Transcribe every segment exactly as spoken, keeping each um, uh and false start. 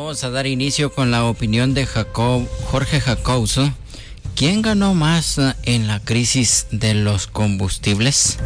Vamos a dar inicio con la opinión de Jacob, Jorge Jacouso. ¿Quién ganó más en la crisis de los combustibles?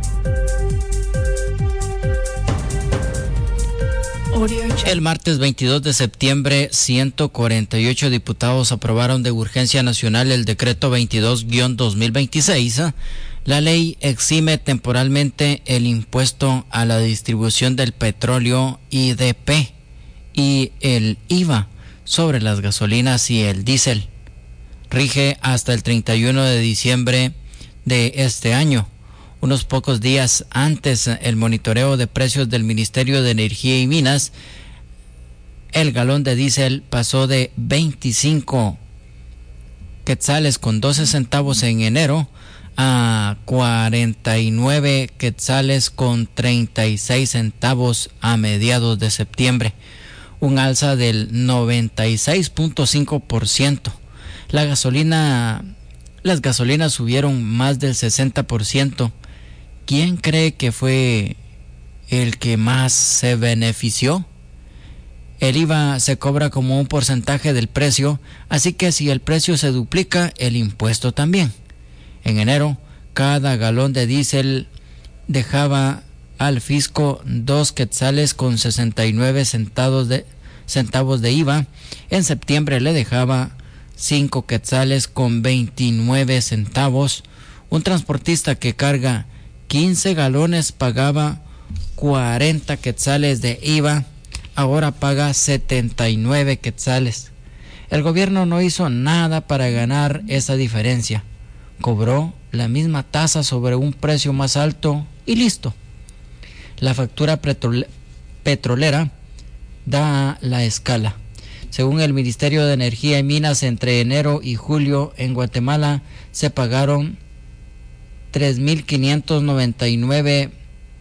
El martes veintidós de septiembre, ciento cuarenta y ocho diputados aprobaron de urgencia nacional el decreto veintidós guión dos mil veintiséis. La ley exime temporalmente el impuesto a la distribución del petróleo I D P y el I V A sobre las gasolinas y el diésel. Rige hasta el treinta y uno de diciembre de este año. Unos pocos días antes, el monitoreo de precios del Ministerio de Energía y Minas, el galón de diésel pasó de veinticinco quetzales con doce centavos en enero a cuarenta y nueve quetzales con treinta y seis centavos a mediados de septiembre, un alza del noventa y seis punto cinco por ciento. La gasolina, las gasolinas subieron más del sesenta por ciento. ¿Quién cree que fue el que más se benefició? El I V A se cobra como un porcentaje del precio, así que si el precio se duplica, el impuesto también. En enero, cada galón de diésel dejaba al fisco dos quetzales con sesenta y nueve centavos de, centavos de I V A. En septiembre le dejaba cinco quetzales con veintinueve centavos. Un transportista que carga quince galones pagaba cuarenta quetzales de I V A, ahora paga setenta y nueve quetzales. El gobierno no hizo nada para ganar esa diferencia. Cobró la misma tasa sobre un precio más alto y listo. La factura petrol- petrolera da la escala. Según el Ministerio de Energía y Minas, entre enero y julio en Guatemala se pagaron tres mil quinientos noventa y nueve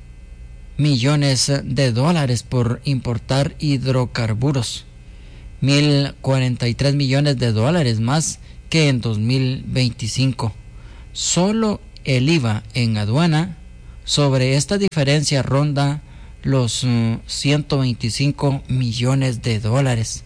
millones de dólares por importar hidrocarburos, mil cuarenta y tres millones de dólares más que en dos mil veinticinco. Solo el I V A en aduana sobre esta diferencia ronda los uh, ciento veinticinco millones de dólares.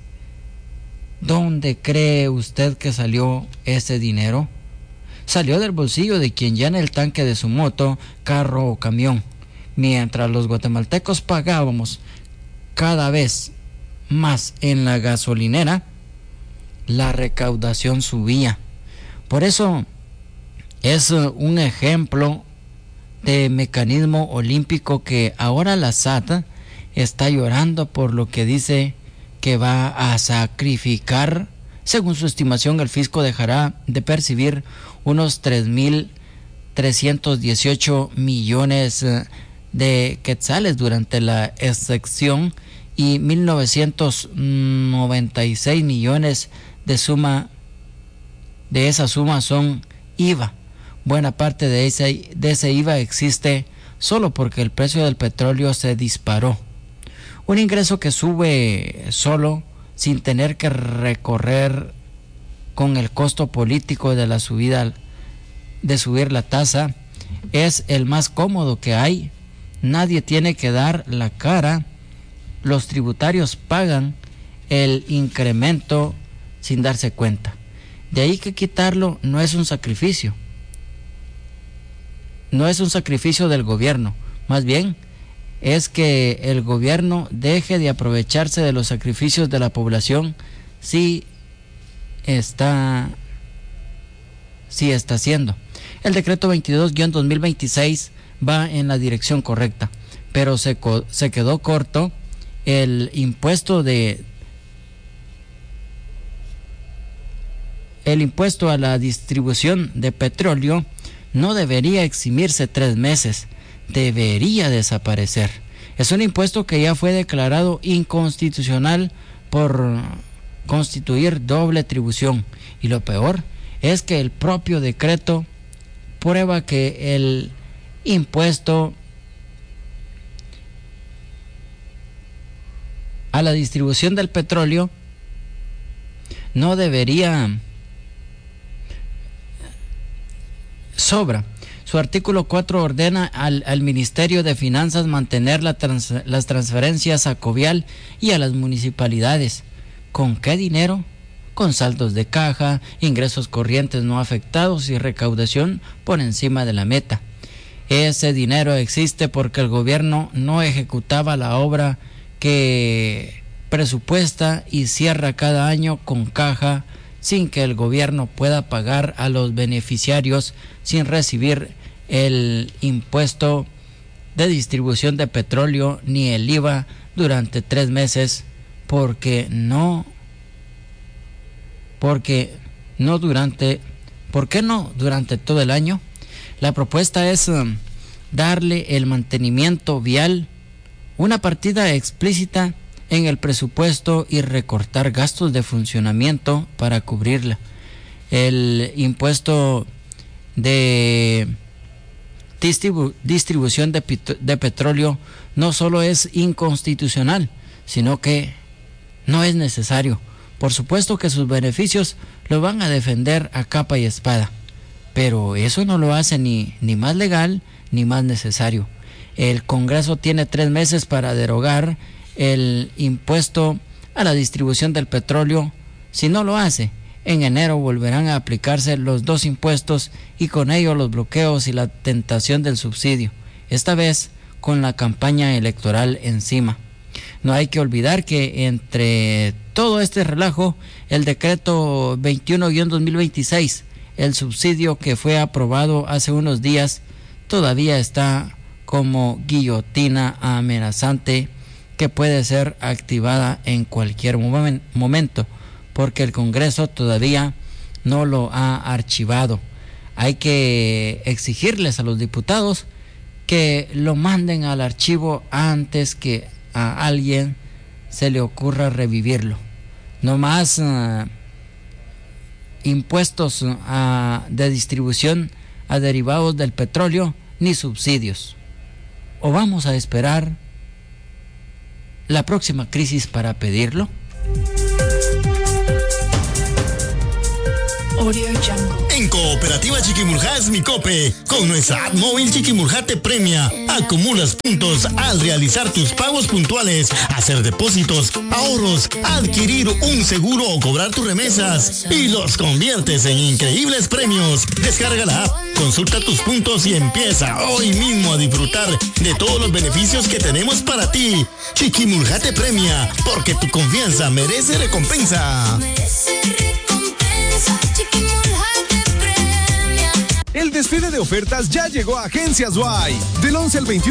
¿Dónde cree usted que salió ese dinero? Salió del bolsillo de quien llena el tanque de su moto, carro o camión. Mientras los guatemaltecos pagábamos cada vez más en la gasolinera, la recaudación subía. Por eso es un ejemplo de mecanismo olímpico que ahora la S A T está llorando por lo que dice que va a sacrificar. Según su estimación, el fisco dejará de percibir unos tres mil trescientos dieciocho millones de quetzales durante la excepción y mil novecientos noventa y seis millones de suma de esa suma son I V A. Buena parte de ese, de ese I V A existe solo porque el precio del petróleo se disparó. Un ingreso que sube solo sin tener que recorrer con el costo político de la subida, de subir la tasa, es el más cómodo que hay. Nadie tiene que dar la cara. Los tributarios pagan el incremento sin darse cuenta. De ahí que quitarlo no es un sacrificio. No es un sacrificio del gobierno. Más bien, es que el gobierno deje de aprovecharse de los sacrificios de la población si está, si está haciendo. El decreto veintidós guión dos mil veintiséis va en la dirección correcta, pero se, se quedó corto. El impuesto de el impuesto a la distribución de petróleo no debería eximirse tres meses, debería desaparecer. Es un impuesto que ya fue declarado inconstitucional por constituir doble tribución, y lo peor es que el propio decreto prueba que el impuesto a la distribución del petróleo no debería sobra. Su artículo cuatro ordena al, al Ministerio de Finanzas mantener la trans, las transferencias a Covial y a las municipalidades. ¿Con qué dinero? Con saldos de caja, ingresos corrientes no afectados y recaudación por encima de la meta. Ese dinero existe porque el gobierno no ejecutaba la obra que presupuesta y cierra cada año con caja sin que el gobierno pueda pagar a los beneficiarios sin recibir el impuesto de distribución de petróleo ni el I V A durante tres meses porque no porque no durante ¿por qué no durante todo el año? La propuesta es um, darle el mantenimiento vial una partida explícita en el presupuesto y recortar gastos de funcionamiento para cubrirla. El impuesto de distribu- distribución de, pit- de petróleo no solo es inconstitucional, sino que no es necesario. Por supuesto que sus beneficios lo van a defender a capa y espada, pero eso no lo hace ni, ni más legal ni más necesario. El Congreso tiene tres meses para derogar el impuesto a la distribución del petróleo. Si no lo hace, en enero volverán a aplicarse los dos impuestos y con ello los bloqueos y la tentación del subsidio, esta vez con la campaña electoral encima. No hay que olvidar que entre todo este relajo, el decreto veintiuno guión dos mil veintiséis, el subsidio que fue aprobado hace unos días, todavía está como guillotina amenazante que puede ser activada en cualquier momen- momento, porque el Congreso todavía no lo ha archivado. Hay que exigirles a los diputados que lo manden al archivo antes que a alguien se le ocurra revivirlo. No más uh, impuestos uh, de distribución a derivados del petróleo ni subsidios. ¿O vamos a esperar la próxima crisis para pedirlo? En Cooperativa Chiquimuljas Micope, con nuestra app móvil Chiquimulja te premia. Acumulas puntos al realizar tus pagos puntuales, hacer depósitos, ahorros, adquirir un seguro o cobrar tus remesas y los conviertes en increíbles premios. Descarga la app, consulta tus puntos y empieza hoy mismo a disfrutar de todos los beneficios que tenemos para ti. Chiquimulja te premia, porque tu confianza merece recompensa. El desfile de ofertas ya llegó a Agencias Y. Del once al veintiuno